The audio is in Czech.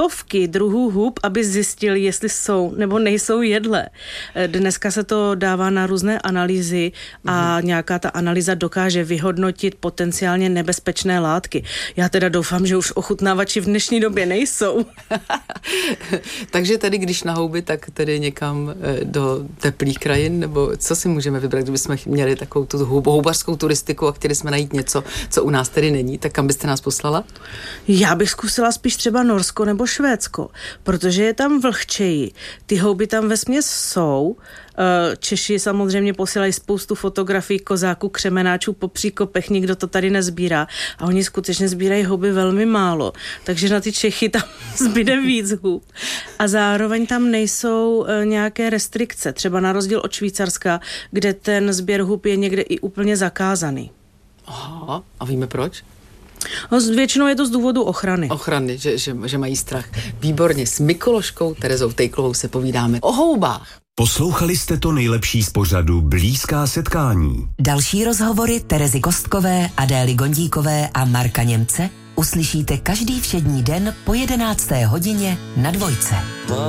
stovky druhů hub, aby zjistili, jestli jsou nebo nejsou jedlé. Dneska se to dává na různé analýzy a nějaká ta analýza dokáže vyhodnotit potenciálně nebezpečné látky. Já teda doufám, že už ochutnávači v dnešní době nejsou. Takže tedy, když na houby, tak tedy někam do teplých krajin, nebo co si můžeme vybrat, kdybychom měli takovou tu houbařskou turistiku a chtěli jsme najít něco, co u nás tedy není, tak kam byste nás poslala? Já bych zkusila spíš třeba Norsko nebo Švédsko, protože je tam vlhčeji. Ty houby tam vesměs jsou. Češi samozřejmě posílají spoustu fotografií kozáků, křemenáčů po příkopech, nikdo to tady nezbírá. A oni skutečně sbírají houby velmi málo. Takže na ty Čechy tam zbyde víc hub. A zároveň tam nejsou nějaké restrikce. Třeba na rozdíl od Švýcarska, kde ten sběr hub je někde i úplně zakázaný. Aha, a víme proč? Většinou je to z důvodu ochrany. Ochrany, že mají strach. Výborně, s Mikološkou Terezou Tejklovou se povídáme o houbách. Poslouchali jste to nejlepší z pořadu Blízká setkání. Další rozhovory Terezy Kostkové, Adély Gondíkové a Marka Němce uslyšíte každý všední den po 11. hodině na Dvojce.